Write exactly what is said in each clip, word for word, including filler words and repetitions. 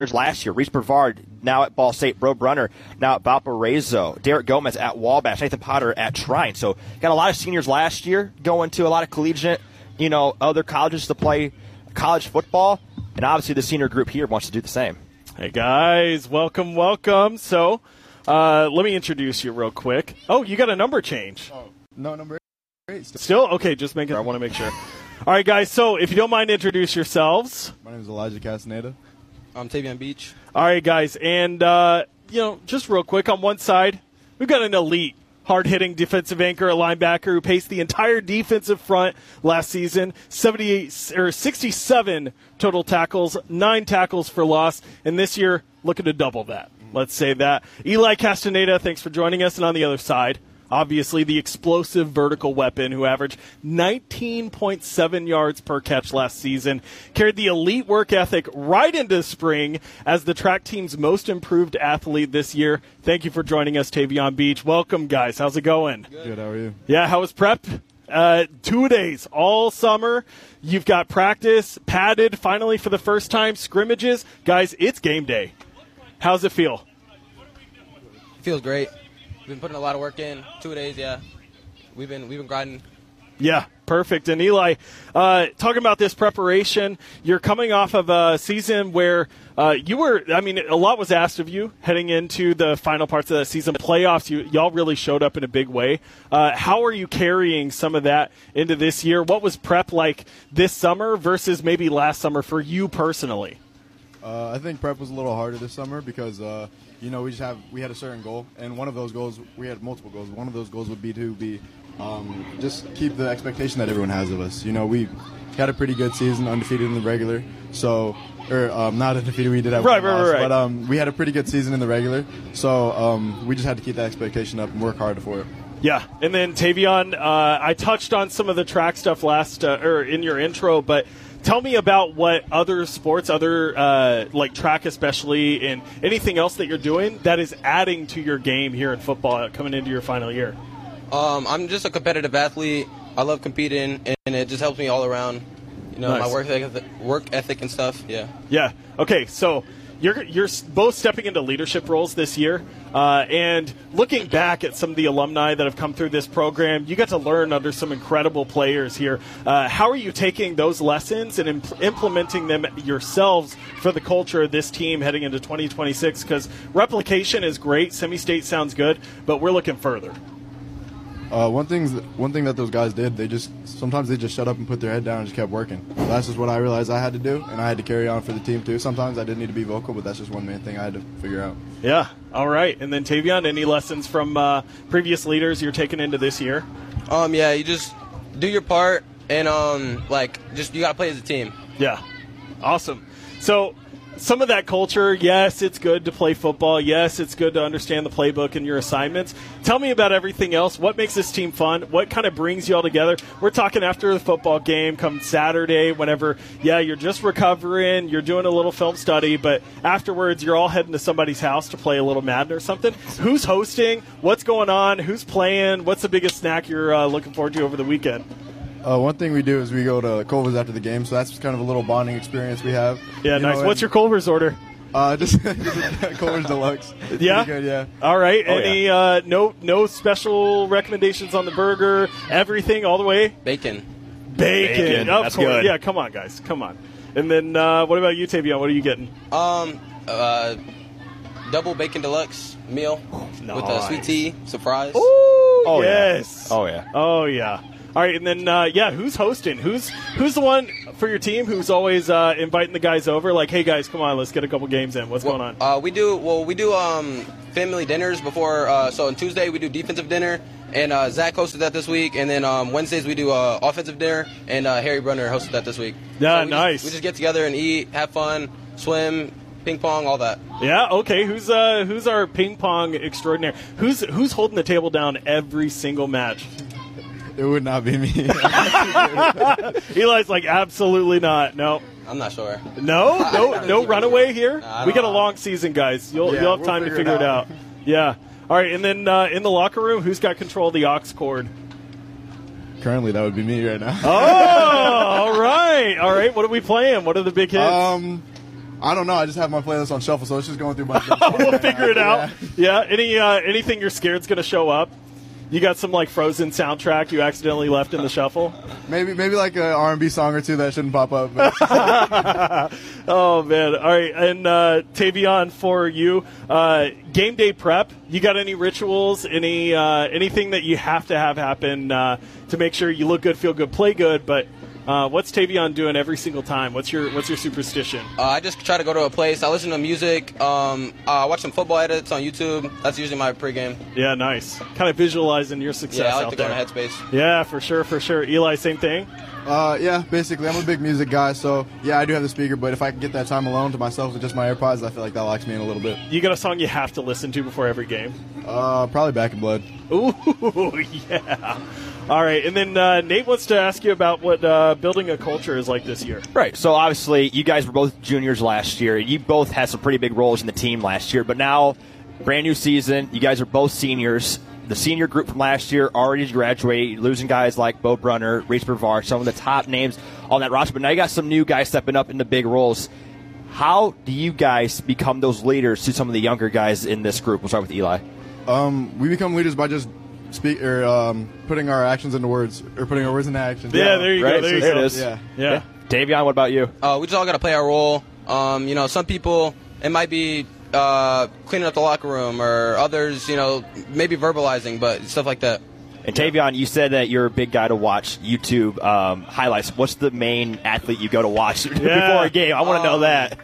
last year. Reese Brevard now at Ball State, Bro Brunner now at Valparaiso, Derek Gomez at Wabash, Nathan Potter at Trine. So got a lot of seniors last year going to a lot of collegiate, you know, other colleges to play college football, and obviously the senior group here wants to do the same. Hey guys, welcome, welcome. So uh, let me introduce you real quick. Oh, you got a number change. Oh, no, number eight. Still, Still? Okay, just make it. I want to make sure. All right, guys, so if you don't mind, introduce yourselves. My name is Elijah Castaneda. I'm Tavion Beach. All right, guys, and, uh, you know, just real quick, on one side, we've got an elite, hard-hitting defensive anchor, a linebacker who paced the entire defensive front last season, seventy-eight or sixty-seven total tackles, nine tackles for loss, and this year looking to double that. Let's say that. Eli Castaneda, thanks for joining us, and on the other side, obviously the explosive vertical weapon who averaged nineteen point seven yards per catch last season, carried the elite work ethic right into spring as the track team's most improved athlete this year. Thank you for joining us, Tavion Beach. Welcome, guys. How's it going? Good, Good how are you? Yeah, how was prep? Uh, two days, all summer. You've got practice, padded, finally for the first time, scrimmages. Guys, it's game day. How's it feel? It feels great. We've been putting a lot of work in. Two days, yeah. We've been we've been grinding. Yeah, perfect. And Eli, uh, talking about this preparation, you're coming off of a season where uh, you were, I mean, a lot was asked of you heading into the final parts of that season. Playoffs, you, y'all really showed up in a big way. Uh, how are you carrying some of that into this year? What was prep like this summer versus maybe last summer for you personally? Uh, I think prep was a little harder this summer because, uh, you know, we just have we had a certain goal, and one of those goals, we had multiple goals. One of those goals would be to be um, just keep the expectation that everyone has of us. You know, we had a pretty good season, undefeated in the regular, so or um, not undefeated. We did have right, one right, loss, right, right. but um, we had a pretty good season in the regular, so um, we just had to keep that expectation up and work hard for it. Yeah, and then Tavion, uh, I touched on some of the track stuff last uh, or in your intro, but tell me about what other sports, other uh, like track especially, and anything else that you're doing that is adding to your game here in football coming into your final year. Um, I'm just a competitive athlete. I love competing, and it just helps me all around. You know, Nice. my work ethic, work ethic and stuff. Yeah. Yeah. Okay. So you're you're both stepping into leadership roles this year, uh, and looking back at some of the alumni that have come through this program, you got to learn under some incredible players here. Uh, how are you taking those lessons and imp- implementing them yourselves for the culture of this team heading into twenty twenty-six? Because replication is great, semi-state sounds good, but we're looking further. Uh, one thing, one thing that those guys did, they just sometimes they just shut up and put their head down and just kept working. So that's just what I realized I had to do, and I had to carry on for the team too. Sometimes I didn't need to be vocal, but that's just one main thing I had to figure out. Yeah. All right. And then Tavion, any lessons from uh, previous leaders you're taking into this year? Um, yeah, you just do your part, and um, like just you gotta play as a team. Yeah. Awesome. So some of that culture, yes, it's good to play football. Yes, it's good to understand the playbook and your assignments. Tell me about everything else. What makes this team fun? What kind of brings you all together? We're talking after the football game, come Saturday, whenever, yeah, you're just recovering, you're doing a little film study, but afterwards you're all heading to somebody's house to play a little Madden or something. Who's hosting? What's going on? Who's playing? What's the biggest snack you're uh, looking forward to over the weekend? Uh, one thing we do is we go to Culver's after the game, so that's kind of a little bonding experience we have. Yeah, you nice. know, What's your Culver's order? Uh, just, just Culver's Deluxe. Yeah? Pretty good, yeah. All right. Oh, Any uh, no no special recommendations on the burger? Everything all the way? Bacon. Bacon. Bacon. Of That's course. good. Yeah, come on, guys. Come on. And then uh, what about you, Tavion? What are you getting? Um, uh, double bacon deluxe meal with a sweet Nice. tea surprise. Ooh, Oh, yeah. yes. Oh, yeah. Oh, yeah. All right, and then, uh, yeah, who's hosting? Who's who's the one for your team who's always uh, inviting the guys over? Like, hey, guys, come on, let's get a couple games in. What's Well, going on? Uh, we do well. We do um family dinners before. Uh, so on Tuesday we do defensive dinner, and uh, Zach hosted that this week. And then um, Wednesdays we do uh, offensive dinner, and uh, Harry Brunner hosted that this week. Yeah, So we nice. Just, we just get together and eat, have fun, swim, ping pong, all that. Yeah, okay. Who's uh, who's our ping pong extraordinaire? Who's who's holding the table down every single match? It would not be me. Eli's like, absolutely not. No. I'm not sure. No, no, no runaway here. Nah, I we got a don't- long season, guys. You'll Yeah, you'll have we'll time to figure figure it it out. out. Yeah. All right, and then uh, in the locker room, who's got control of the aux cord? Currently, that would be me right now. Oh, all right, all right. What are we playing? What are the big hits? Um, I don't know. I just have my playlist on shuffle, so it's just going through my. We'll figure it out. Yeah. yeah. Any uh, anything you're scared's going to show up? You got some like Frozen soundtrack you accidentally left in the shuffle? Maybe maybe like an R and B song or two that shouldn't pop up. Oh, man. All right. And uh, Tavion, for you, uh, game day prep, you got any rituals, any uh, anything that you have to have happen uh, to make sure you look good, feel good, play good, but uh, what's Tavion doing every single time? What's your what's your superstition? Uh, I just try to go to a place. I listen to music. Um, I watch some football edits on YouTube. That's usually my pregame. Yeah, nice. Kind of visualizing your success Yeah, I like out to go there. to Headspace. Yeah, for sure, for sure. Eli, same thing? Uh, yeah, basically, I'm a big music guy, so yeah, I do have the speaker. But if I can get that time alone to myself with just my AirPods, I feel like that locks me in a little bit. You got a song you have to listen to before every game? Uh, probably Back in Blood. Ooh, yeah. All right, and then uh, Nate wants to ask you about what uh, building a culture is like this year. Right. So obviously, you guys were both juniors last year. You both had some pretty big roles in the team last year, but now, brand new season. You guys are both seniors. The senior group from last year already graduated, losing guys like Bo Brunner, Reese Brevard, some of the top names on that roster. But now you got some new guys stepping up into big roles. How do you guys become those leaders to some of the younger guys in this group? We'll start with Eli. Um, we become leaders by just speak or um, putting our actions into words, or putting our words into actions. Yeah, there you right? go. There So you there go. it is. Yeah. Yeah. Davion, what about you? Uh, we just all got to play our role. Um, you know, some people, it might be uh, cleaning up the locker room, or others, you know, maybe verbalizing, but stuff like that. And Tavion, you said that you're a big guy to watch YouTube um, highlights. What's the main athlete you go to watch before a game? I want to know Um, that.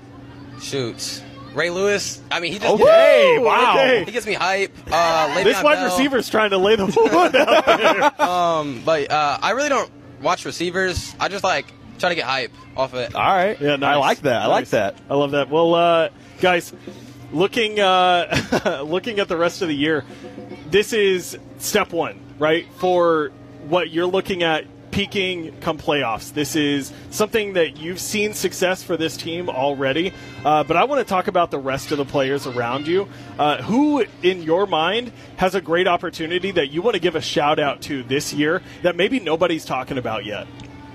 Shoot. Ray Lewis. I mean, he just Okay, Woo! wow. Okay. he gets me hype. Uh, Le'Veon This wide Bell. receiver's trying to lay the wood out there. Um, but uh, I really don't watch receivers. I just like try to get hype off of it. All right. Yeah, nice. I like that. I like Nice. that. I love that. Well, uh, guys, looking uh, looking at the rest of the year, this is step one, right? For what you're looking at peaking come playoffs. This is something that you've seen success for this team already. Uh, but I want to talk about the rest of the players around you. Uh, who, in your mind, has a great opportunity that you want to give a shout out to this year that maybe nobody's talking about yet?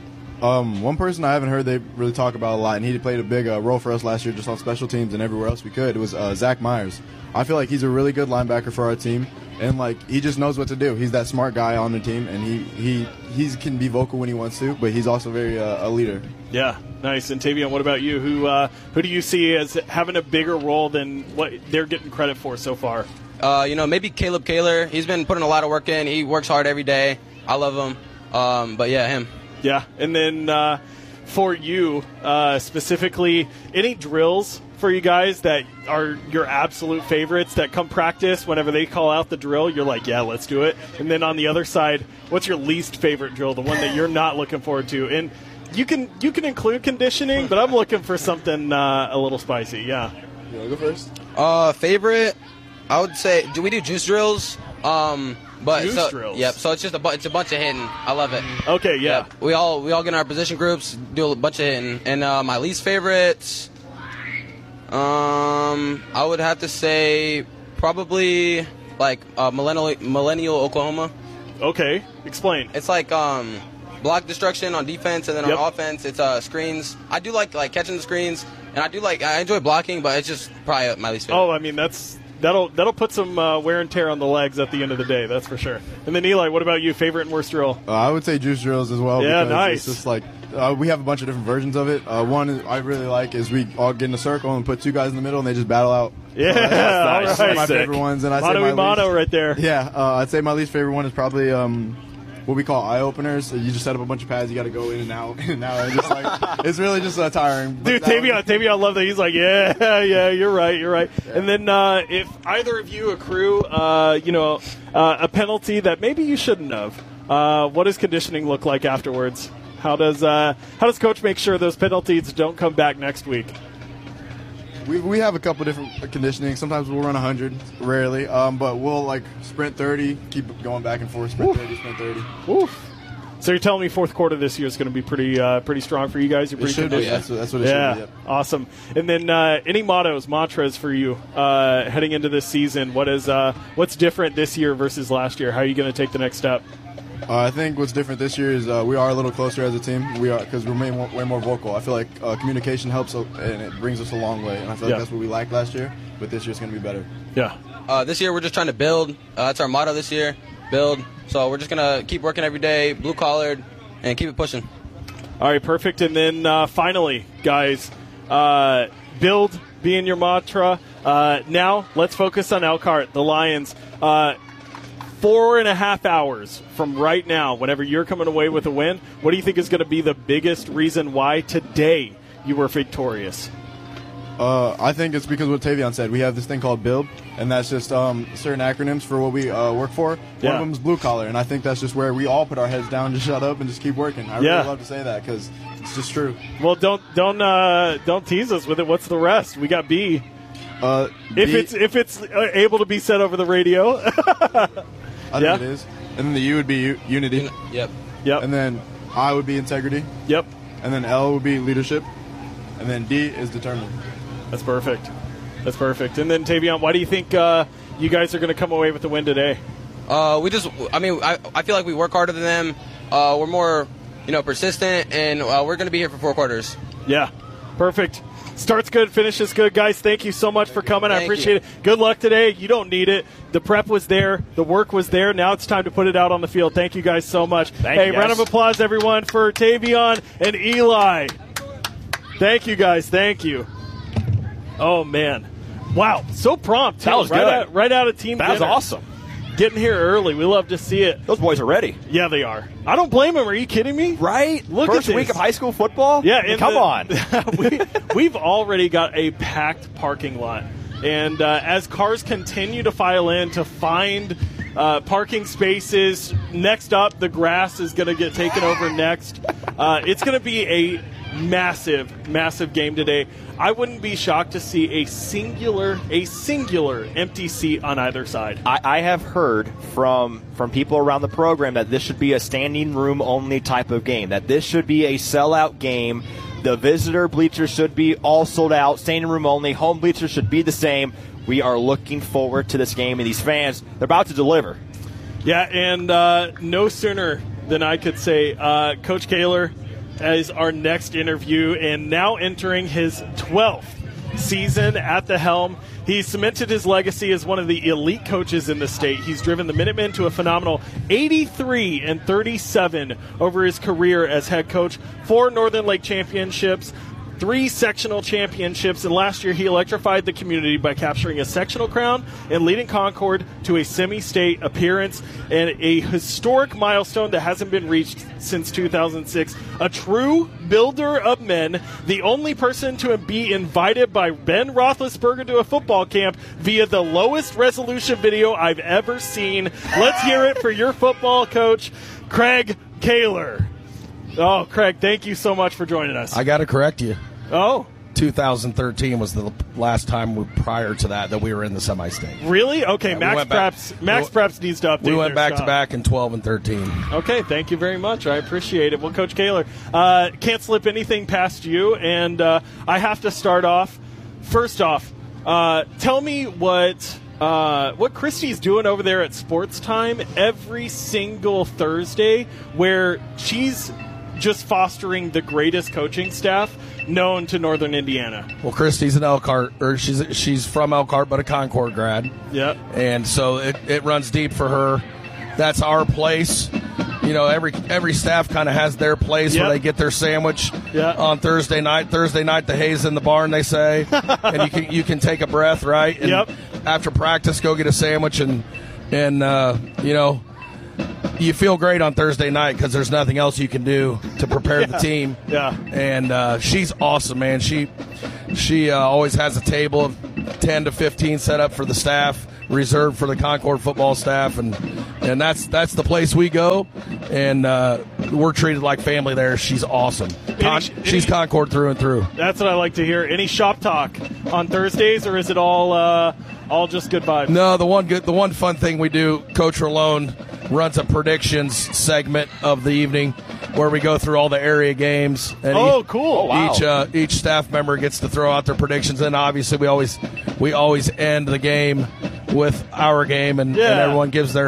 Um, one person I haven't heard they really talk about a lot, and he played a big uh, role for us last year just on special teams and everywhere else we could, was uh, Zach Myers. I feel like he's a really good linebacker for our team, and like he just knows what to do. He's that smart guy on the team, and he he he can be vocal when he wants to, but he's also very uh, a leader. Yeah, nice. And Tavion, what about you? Who uh, who do you see as having a bigger role than what they're getting credit for so far? Uh, you know, maybe Caleb Kaler. He's been putting a lot of work in. He works hard every day. I love him. Um, but yeah, him. Yeah, and then uh, for you uh, specifically, any drills for you guys that are your absolute favorites that come practice whenever they call out the drill, you're like, yeah, let's do it. And then on the other side, what's your least favorite drill, the one that you're not looking forward to? And you can you can include conditioning, but I'm looking for something uh, a little spicy. Yeah. You want to go first? Uh, favorite, I would say, do we do juice drills? Um, but Juice so, drills? Yep. So it's just a bu- it's a bunch of hitting. I love it. Okay. Yeah. Yep. We all we all get in our position groups, do a bunch of hitting. And uh, my least favorite, um, I would have to say probably like uh, millennial millennial Oklahoma. Okay. Explain. It's like um, block destruction on defense, and then Yep. on offense, it's uh, screens. I do like like catching the screens, and I do like I enjoy blocking, but it's just probably my least favorite. Oh, I mean that's that'll that'll put some uh, wear and tear on the legs at the end of the day. That's for sure. And then Eli, what about you? Favorite and worst drill? Uh, I would say juice drills as well. Yeah, because nice. It's just like uh, we have a bunch of different versions of it. Uh, one is- I really like is we all get in a circle and put two guys in the middle and they just battle out. Yeah, Uh, that's, all that's one of my right. favorite ones. And I say Mano my y mano least, right there. Yeah, uh, I'd say my least favorite one is probably um, what we call eye openers. So you just set up a bunch of pads, you got to go in and out, in and out. And just like it's really just uh, tiring. But Dude, that Tavion, one- Tavion, I love that. He's like, yeah, yeah, you're right, you're right. And then uh, if either of you accrue, uh, you know, uh, a penalty that maybe you shouldn't have, uh, what does conditioning look like afterwards? How does uh, how does coach make sure those penalties don't come back next week? We, we have a couple different conditioning. Sometimes we'll run one hundred, rarely. Um, but we'll like sprint thirty, keep going back and forth, sprint thirty, sprint thirty. Oof. So you're telling me fourth quarter this year is going to be pretty uh, pretty strong for you guys? You're It pretty should be. conditioned? That's what, that's what it Yeah, should be. Yep. awesome. And then uh, any mottos, mantras for you uh, heading into this season? What is uh, what's different this year versus last year? How are you going to take the next step? Uh, I think what's different this year is uh, we are a little closer as a team. We are because we're way more, way more vocal. I feel like uh, communication helps uh, and it brings us a long way. And I feel Yeah. like that's what we lacked last year. But this year's going to be better. Yeah. Uh, this year we're just trying to build. Uh, that's our motto this year, build. So we're just going to keep working every day, blue-collared, and keep it pushing. All right, perfect. And then uh, finally, guys, uh, build being your mantra. Uh, now let's focus on Elkhart, the Lions. Uh, four and a half hours from right now, whenever you're coming away with a win, what do you think is going to be the biggest reason why today you were victorious? Uh, I think it's because what Tavion said. We have this thing called BUILD, and that's just um, certain acronyms for what we uh, work for. One Yeah. of them is blue collar, and I think that's just where we all put our heads down, just shut up, and just keep working. I Yeah. really love to say that because it's just true. Well, don't don't uh, don't tease us with it. What's the rest? We got B. Uh, If B- it's if it's uh, able to be said over the radio. I think yeah. it is. And then the U would be u- unity, Yep. Yep. and then I would be integrity, Yep. and then L would be leadership, and then D is determined. That's perfect. That's perfect. And then Tavion, why do you think uh, you guys are going to come away with the win today? Uh, we just, I mean, I, I feel like we work harder than them. Uh, we're more, you know, persistent, and uh, we're going to be here for four quarters. Yeah, perfect. Starts good, finishes good. Guys, thank you so much for coming. I Thank appreciate you. it. Good luck today. You don't need it. The prep was there. The work was there. Now it's time to put it out on the field. Thank you guys so much. Thank hey, you, round guys. of applause, everyone, for Tavion and Eli. Thank you, guys. Thank you. Oh, man. Wow, so prompt, too. That was right good. Out, right out of team That was dinner. awesome. Getting here early. We love to see it. Those boys are ready. Yeah, they are. I don't blame them. Are you kidding me? Right? Look First at week this. of high school football? Yeah, and Come the- on. we, we've already got a packed parking lot. And uh, as cars continue to file in to find uh, parking spaces, next up, the grass is going to get taken over next. Uh, it's going to be a massive, massive game today. I wouldn't be shocked to see a singular, a singular empty seat on either side. I, I have heard from from people around the program that this should be a standing room only type of game, that this should be a sellout game. The visitor bleachers should be all sold out, standing room only. Home bleachers should be the same. We are looking forward to this game, and these fans, they're about to deliver. Yeah, and uh, no sooner than I could say, uh, Coach Kaler is our next interview, and now entering his twelfth season at the helm. He's cemented his legacy as one of the elite coaches in the state. He's driven the Minutemen to a phenomenal eighty-three and thirty-seven over his career as head coach. Four Northern Lake championships, three sectional championships, and last year he electrified the community by capturing a sectional crown and leading Concord to a semi-state appearance and a historic milestone that hasn't been reached since two thousand six. A true builder of men, the only person to be invited by Ben Roethlisberger to a football camp via the lowest resolution video I've ever seen. Let's hear it for your football coach, Craig Kaler. Oh, Craig, thank you so much for joining us. I got to correct you. Oh, two thousand thirteen was the last time we, prior to that that we were in the semi-state. really? Okay, Yeah, we Max went back- Preps. Max we- Preps needs to update. We went their back stuff. to back in twelve and thirteen. Okay, thank you very much. I appreciate it. Well, Coach Kaler, uh, can't slip anything past you, and uh, I have to start off. First off, uh, tell me what uh, what Christy's doing over there at Sports Time every single Thursday, where she's just fostering the greatest coaching staff known to Northern Indiana. Well, Christy's an Elkhart, or she's she's from Elkhart, but a Concord grad. Yep. And so it, it runs deep for her. That's our place. You know, every every staff kind of has their place Yep. where they get their sandwich Yep. on Thursday night. Thursday night, the hay's in the barn, they say, and you can you can take a breath, right? And Yep. after practice, go get a sandwich, and and uh, you know, you feel great on Thursday night because there's nothing else you can do to prepare the team. Yeah. And uh, she's awesome, man. She she uh, always has a table of ten to fifteen set up for the staff, reserved for the Concord football staff, and and that's that's the place we go, and uh, we're treated like family there. She's awesome. Con- Any- she's any- Concord through and through. That's what I like to hear. Any shop talk on Thursdays, or is it all uh, all just good vibes? No, the one good, the one fun thing we do, Coach Rolone runs a predictions segment of the evening where we go through all the area games. And Oh, each, cool. Oh, wow. Each uh, each staff member gets to throw out their predictions, and obviously we always we always end the game with our game, and, Yeah. and everyone gives their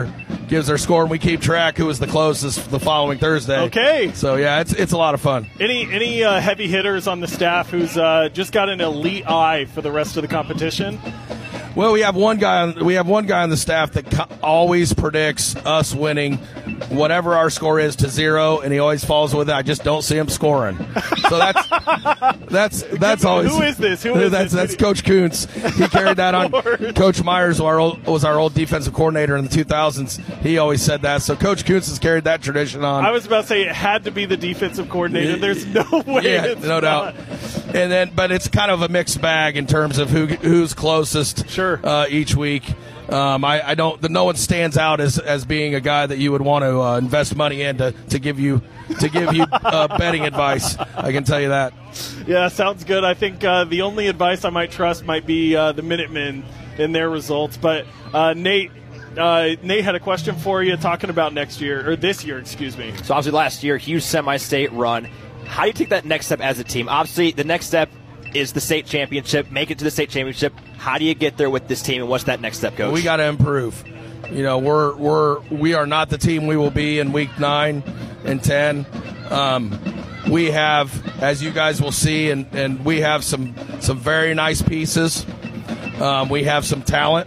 gives their score, and we keep track who was the closest the following Thursday. Okay. So yeah, it's it's a lot of fun. Any any uh, heavy hitters on the staff who's uh, just got an elite eye for the rest of the competition? Well, we have one guy. On, we have one guy on the staff that co- always predicts us winning, whatever our score is, to zero, and he always falls with it. I just don't see him scoring. So that's that's that's always. Who is this? Who is that's, this? That's Coach Kuntz. He carried that on. Coach Myers, our old, was our old defensive coordinator in the two thousands. He always said that. So Coach Kuntz has carried that tradition on. I was about to say it had to be the defensive coordinator. There's no way. Yeah, it's no not. doubt. And then, but it's kind of a mixed bag in terms of who who's closest. Sure. Uh, each week, um, I, I don't. No one stands out as, as being a guy that you would want to uh, invest money in to, to give you to give you uh, betting advice. I can tell you that. Yeah, sounds good. I think uh, the only advice I might trust might be uh, the Minutemen in their results. But uh, Nate. Uh, Nate had a question for you talking about next year, or this year, excuse me. So obviously last year, huge semi-state run. How do you take that next step as a team? Obviously, the next step is the state championship, make it to the state championship. How do you get there with this team, and what's that next step, Coach? We got to improve. You know, we're we're we are not the team we will be in week nine and ten. Um, we have, as you guys will see, and, and we have some some very nice pieces. Um, we have some talent.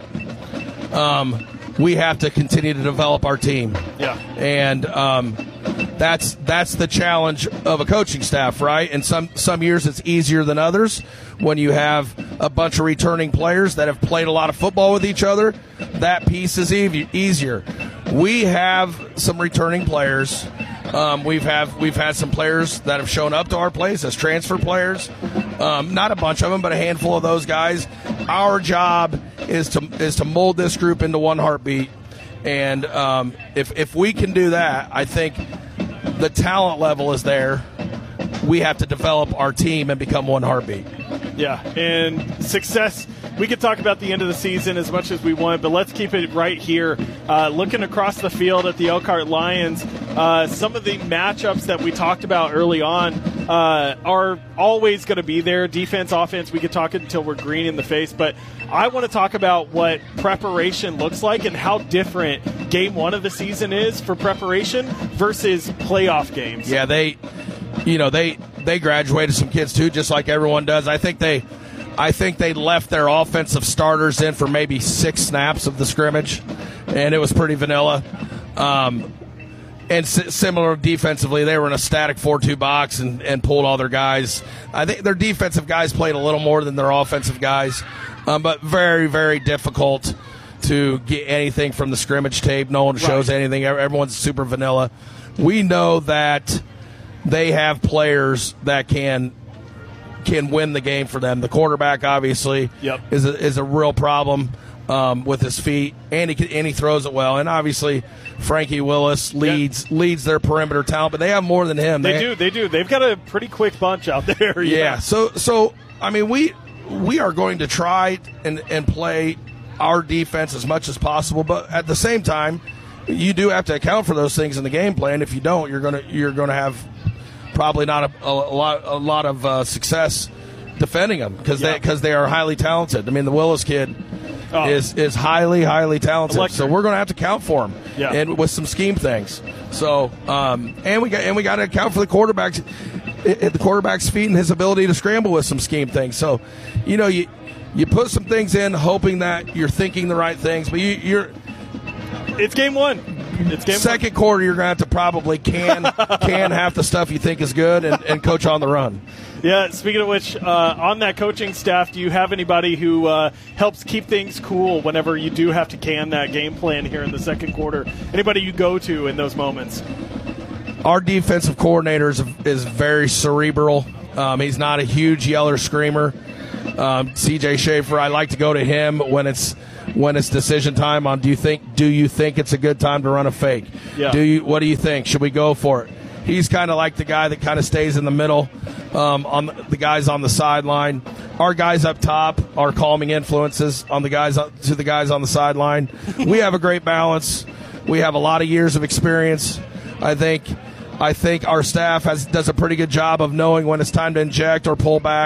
Um, we have to continue to develop our team. Yeah, and um, that's that's the challenge of a coaching staff, right? And some some years it's easier than others when you have a bunch of returning players that have played a lot of football with each other. That piece is e- easier. We have some returning players. Um, we've have we've had some players that have shown up to our place as transfer players. Um, not a bunch of them, but a handful of those guys. Our job is to is to mold this group into one heartbeat, and um, if if we can do that, I think the talent level is there. We have to develop our team and become one heartbeat. Yeah, and success. We could talk about the end of the season as much as we want, but let's keep it right here. Uh, looking across the field at the Elkhart Lions, uh, some of the matchups that we talked about early on uh, are always going to be there. Defense, offense, we could talk until we're green in the face, but I want to talk about what preparation looks like and how different game one of the season is for preparation versus playoff games. Yeah, they, you know, they they graduated some kids too, just like everyone does. I think they. I think they left their offensive starters in for maybe six snaps of the scrimmage, and it was pretty vanilla. Um, and s- similar defensively, they were in a static four two box and, and pulled all their guys. I think their defensive guys played a little more than their offensive guys, um, but very, very difficult to get anything from the scrimmage tape. No one shows Right. anything. Everyone's super vanilla. We know that they have players that can – can win the game for them. The quarterback obviously yep. is a, is a real problem um, with his feet, and he can, and he throws it well. And obviously Frankie Willis leads yep. leads their perimeter talent, but they have more than him. They, they do, they do. They've got a pretty quick bunch out there. Yeah. yeah. So so I mean we we are going to try and and play our defense as much as possible, but at the same time, you do have to account for those things in the game plan. If you don't, you're gonna you're gonna have probably not a, a, a lot a lot of uh, success defending them because yeah. they because they are highly talented. I mean, the Willis kid oh. is is highly highly talented. Electric. So we're going to have to count for him, yeah. and with some scheme things. So um, and we got and we got to account for the quarterback's the quarterback's feet and his ability to scramble with some scheme things. So you know you you put some things in, hoping that you're thinking the right things, but you, you're it's game one. It's game Second one. quarter, you're going to have to probably can can half the stuff you think is good and, and coach on the run. Yeah, speaking of which, uh, on that coaching staff, do you have anybody who uh, helps keep things cool whenever you do have to can that game plan here in the second quarter? Anybody you go to in those moments? Our defensive coordinator is, is very cerebral. Um, he's not a huge yeller screamer. Um, C J Schaefer, I like to go to him when it's when it's decision time on do you think do you think it's a good time to run a fake? Yeah. Do you what do you think? Should we go for it? He's kind of like the guy that kind of stays in the middle um, on the, the guys on the sideline. Our guys up top are calming influences on the guys to the guys on the sideline. We have a great balance. We have a lot of years of experience. I think I think our staff has does a pretty good job of knowing when it's time to inject or pull back,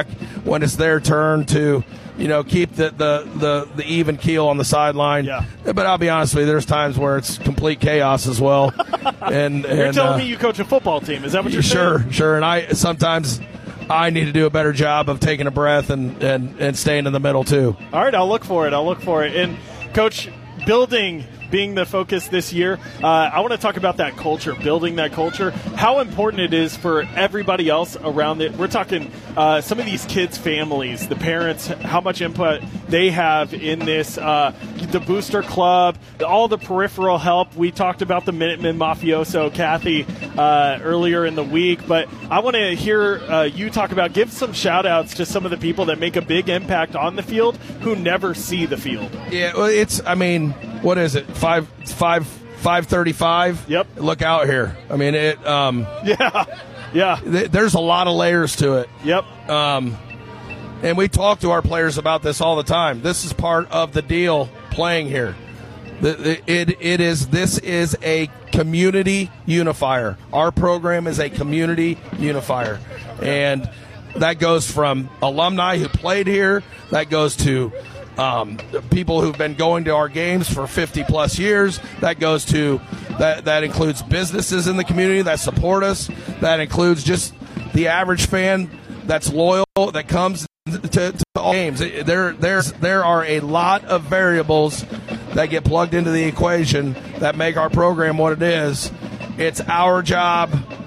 when it's their turn to, you know, keep the, the, the, the even keel on the sideline. Yeah. But I'll be honest with you, there's times where it's complete chaos as well. and You're and, telling uh, me you coach a football team. Is that what you're sure, saying? Sure, sure. And I sometimes I need to do a better job of taking a breath and, and, and staying in the middle too. All right, I'll look for it. I'll look for it. And, Coach, building being the focus this year, uh, I want to talk about that culture, building that culture, how important it is for everybody else around it. We're talking uh, some of these kids' families, the parents, how much input they have in this, uh, the booster club, all the peripheral help. We talked about the Minutemen Mafioso, Kathy, uh, earlier in the week, but I want to hear uh, you talk about, give some shout-outs to some of the people that make a big impact on the field who never see the field. Yeah, well, it's, I mean, what is it? Five, five, five thirty-five. Yep. Look out here. I mean, it. Um, Yeah, yeah. th- there's a lot of layers to it. Yep. Um, and we talk to our players about this all the time. This is part of the deal playing here. The, the, it, it is. This is a community unifier. Our program is a community unifier, and that goes from alumni who played here. That goes to Um, people who've been going to our games for fifty plus years. That goes to that that includes businesses in the community that support us. That includes just the average fan that's loyal, that comes to, to all games. There there's there are a lot of variables that get plugged into the equation that make our program what it is. It's our job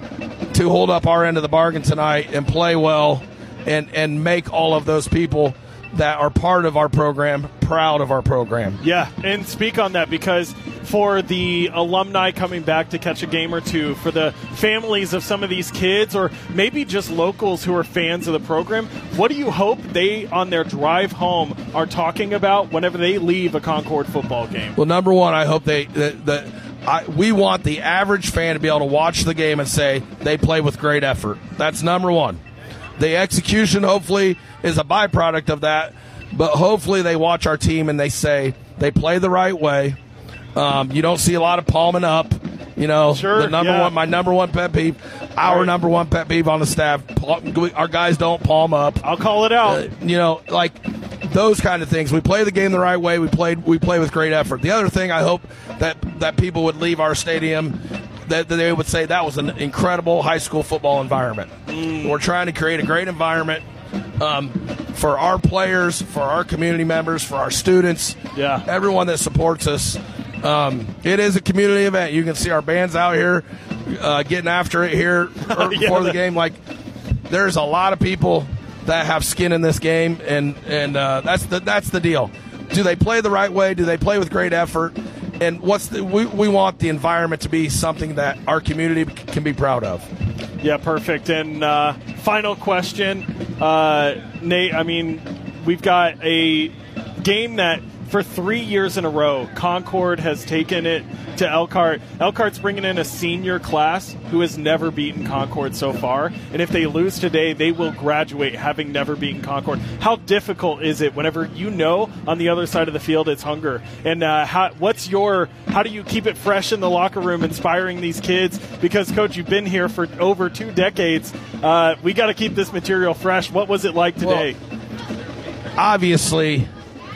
to hold up our end of the bargain tonight and play well and and make all of those people that are part of our program proud of our program. Yeah, and speak on that, because for the alumni coming back to catch a game or two, for the families of some of these kids, or maybe just locals who are fans of the program, what do you hope they, on their drive home, are talking about whenever they leave a Concord football game? Well, number one, I hope they that, that I, we want the average fan to be able to watch the game and say they play with great effort. That's number one. The execution, hopefully, is a byproduct of that, but hopefully they watch our team and they say they play the right way. Um, you don't see a lot of palming up. You know, Sure, the number yeah. one, my number one pet peeve, our Right. number one pet peeve on the staff, palm- our guys don't palm up. I'll call it out. Uh, you know, like those kind of things. We play the game the right way. We played. We play with great effort. The other thing, I hope that that people would leave our stadium, that, that they would say that was an incredible high school football environment. Mm. We're trying to create a great environment um, for our players, for our community members, for our students, Yeah. everyone that supports us. Um, it is a community event. You can see our bands out here uh, getting after it here before Yeah. the game. Like, there's a lot of people that have skin in this game, and and uh, that's the that's the deal. Do they play the right way? Do they play with great effort? And what's the, we we want the environment to be something that our community can be proud of. Yeah, perfect. And uh, final question, uh, Nate. I mean, we've got a game that for three years in a row, Concord has taken it to Elkhart. Elkhart's bringing in a senior class who has never beaten Concord so far. And if they lose today, they will graduate having never beaten Concord. How difficult is it whenever you know on the other side of the field it's hunger? And uh, how, what's your, how do you keep it fresh in the locker room, inspiring these kids? Because, Coach, you've been here for over two decades. Uh, we got to keep this material fresh. What was it like today? Well, obviously,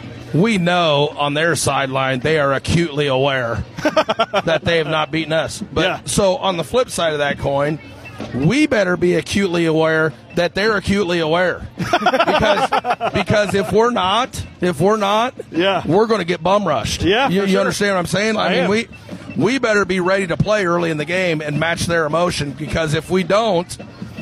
we know on their sideline they are acutely aware that they have not beaten us. But Yeah. so on the flip side of that coin, we better be acutely aware that they're acutely aware. because because if we're not, if we're not, Yeah. we're going to get bum rushed. Yeah, you, for you sure. understand what I'm saying? I, I mean, am. we we better be ready to play early in the game and match their emotion, because if we don't,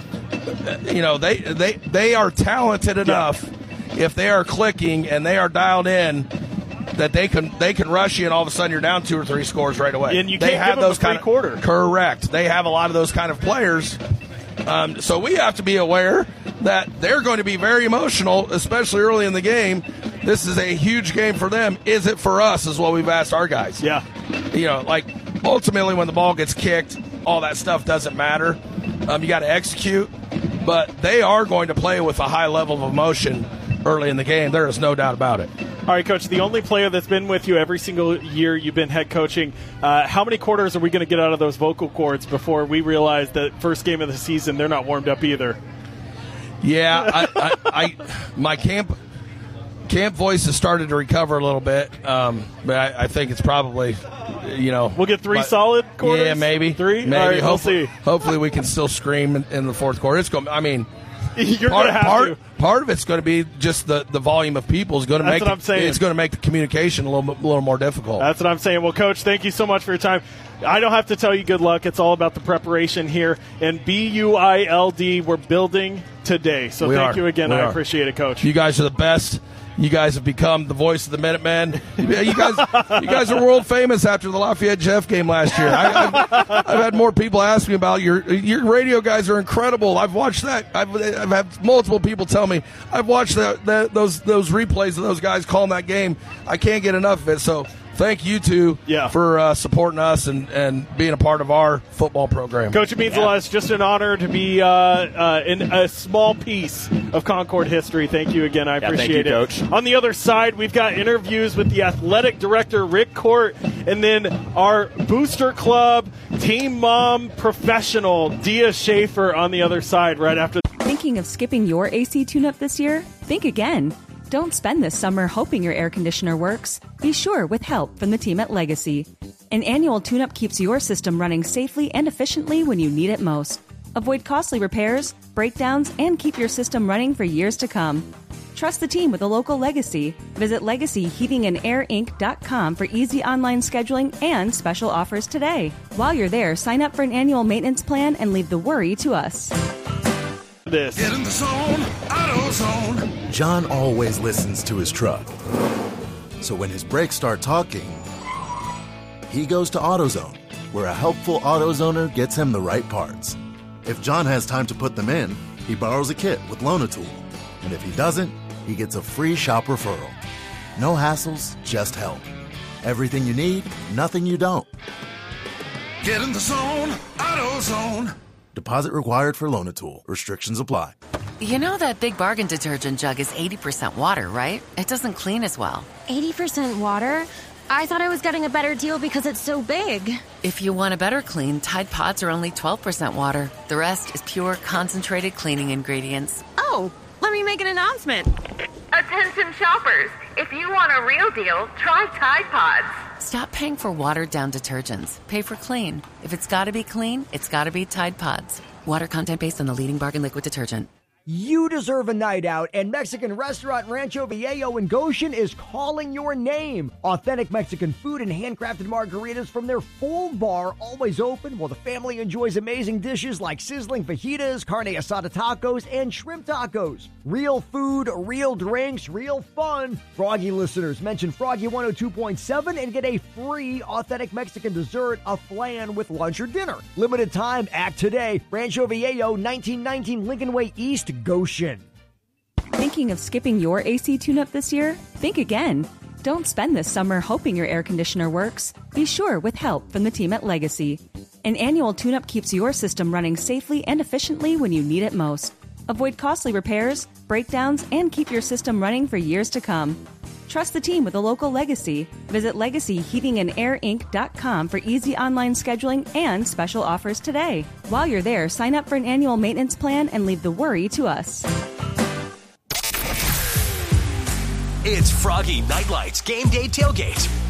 you know, they they they are talented enough. If they are clicking and they are dialed in, that they can they can rush you, and all of a sudden you're down two or three scores right away. And you they can't have give them a those free kind of quarter. Correct. They have a lot of those kind of players. Um, so we have to be aware that they're going to be very emotional, especially early in the game. This is a huge game for them. Is it for us? Is what we've asked our guys. Yeah. You know, like ultimately when the ball gets kicked, all that stuff doesn't matter. Um, you got to execute, but they are going to play with a high level of emotion early in the game. There is no doubt about it. All right, Coach, the only player that's been with you every single year you've been head coaching, uh, how many quarters are we going to get out of those vocal cords before we realize that first game of the season they're not warmed up either? Yeah, I, I, I my camp camp voice has started to recover a little bit, um, but I, I think it's probably, you know, we'll get three but, solid quarters. Yeah, maybe three. Maybe. All right, hopefully, we'll see. hopefully we can still scream in, in the fourth quarter. It's going. I mean, you're part, going to have part, to. Part of it's going to be just the, the volume of people is going to That's make what I'm saying. It's going to make the communication a little a little more difficult. That's what I'm saying. Well, Coach, thank you so much for your time. I don't have to tell you good luck. It's all about the preparation here. And B U I L D, we're building today. So we thank are. you again. We I are. appreciate it, Coach. You guys are the best. You guys have become the voice of the Minutemen. You guys, you guys are world famous after the Lafayette Jeff game last year. I, I've, I've had more people ask me about your your radio guys are incredible. I've watched that. I've, I've had multiple people tell me I've watched that, that those those replays of those guys calling that game. I can't get enough of it. So thank you two yeah. for uh, supporting us and, and being a part of our football program. Coach, it means yeah. a lot. It's just an honor to be uh, uh, in a small piece of Concord history. Thank you again. I yeah, appreciate thank you, it. Coach. On the other side, we've got interviews with the athletic director, Rick Court, and then our booster club team mom professional, Dia Schaefer, on the other side right after. Thinking of skipping your A C tune-up this year? Think again. Don't spend this summer hoping your air conditioner works. Be sure with help from the team at Legacy. An annual tune-up keeps your system running safely and efficiently when you need it most. Avoid costly repairs, breakdowns, and keep your system running for years to come. Trust the team with a local Legacy. Visit legacy heating and air inc dot com for easy online scheduling and special offers today. While you're there, sign up for an annual maintenance plan and leave the worry to us. This. Get in the zone, AutoZone. John always listens to his truck. So when his brakes start talking, he goes to AutoZone, where a helpful AutoZoner gets him the right parts. If John has time to put them in, he borrows a kit with Loan-A-Tool. And if he doesn't, he gets a free shop referral. No hassles, just help. Everything you need, nothing you don't. Get in the zone, AutoZone. Deposit required for Loan-A-Tool. Restrictions apply. You know that Big Bargain detergent jug is eighty percent water, right? It doesn't clean as well. eighty percent water? I thought I was getting a better deal because it's so big. If you want a better clean, Tide Pods are only twelve percent water. The rest is pure, concentrated cleaning ingredients. Oh, let me make an announcement. Attention shoppers, if you want a real deal, try Tide Pods. Stop paying for watered-down detergents. Pay for clean. If it's gotta be clean, it's gotta be Tide Pods. Water content based on the leading bargain liquid detergent. You deserve a night out, and Mexican restaurant Rancho Viejo in Goshen is calling your name. Authentic Mexican food and handcrafted margaritas from their full bar, always open, while the family enjoys amazing dishes like sizzling fajitas, carne asada tacos, and shrimp tacos. Real food, real drinks, real fun. Froggy listeners, mention Froggy one oh two point seven and get a free authentic Mexican dessert, a flan with lunch or dinner. Limited time, act today. Rancho Viejo, nineteen nineteen Lincoln Way East, Goshen. Thinking of skipping your A C tune-up this year? Think again. Don't spend this summer hoping your air conditioner works. Be sure with help from the team at Legacy. An annual tune-up keeps your system running safely and efficiently when you need it most. Avoid costly repairs, breakdowns, and keep your system running for years to come. Trust the team with a local Legacy. Visit legacy heating and air inc dot com for easy online scheduling and special offers today. While you're there, sign up for an annual maintenance plan and leave the worry to us. It's Froggy Nightlights Game Day Tailgate